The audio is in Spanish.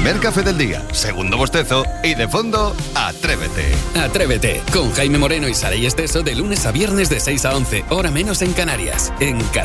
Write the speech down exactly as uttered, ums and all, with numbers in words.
Primer café del día, segundo bostezo y de fondo, Atrévete. Atrévete, con Jaime Moreno y Saray Esteso de lunes a viernes de seis a once, hora menos en Canarias, en